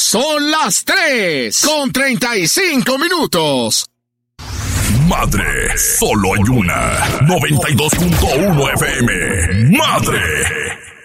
Son las 3:35. Madre, solo hay una. 92.1 FM. Madre.